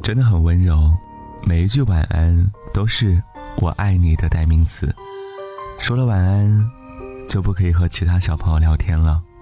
真的很温柔，每一句晚安都是我爱你的代名词。说了晚安就不可以和其他小朋友聊天了。